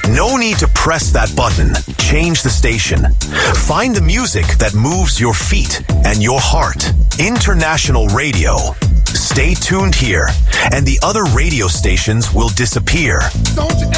No need to press that button. Change the station. Find the music that moves your feet and your heart. International Radio. Stay tuned here, and the other radio stations will disappear. Don't you